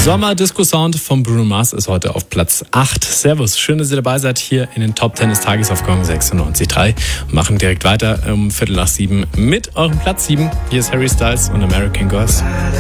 Sommer-Disco-Sound von Bruno Mars ist heute auf Platz 8. Servus, schön, dass ihr dabei seid hier in den Top 10 des Tages auf Gong 96.3. Und machen direkt weiter um 6:15 mit eurem Platz 7. Hier ist Harry Styles und American Girls.